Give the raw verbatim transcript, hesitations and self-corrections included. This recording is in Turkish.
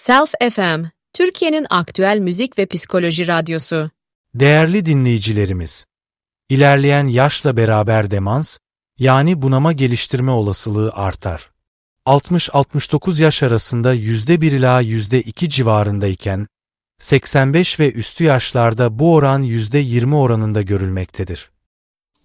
Self F M, Türkiye'nin aktüel müzik ve psikoloji radyosu. Değerli dinleyicilerimiz, ilerleyen yaşla beraber demans, yani bunama geliştirme olasılığı artar. altmış altmış dokuz yaş arasında yüzde bir ila yüzde iki civarındayken, seksen beş ve üstü yaşlarda bu oran yüzde yirmi oranında görülmektedir.